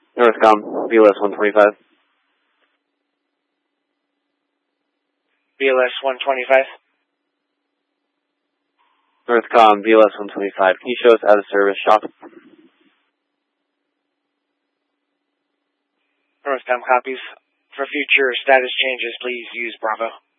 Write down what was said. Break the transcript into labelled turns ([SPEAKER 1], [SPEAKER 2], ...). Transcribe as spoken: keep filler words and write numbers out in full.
[SPEAKER 1] Northcom, B L S one twenty-five.
[SPEAKER 2] B L S one twenty-five.
[SPEAKER 1] Northcom, B L S one twenty-five. Can you show us out of service shop?
[SPEAKER 2] Northcom copies. For future status changes, please use Bravo.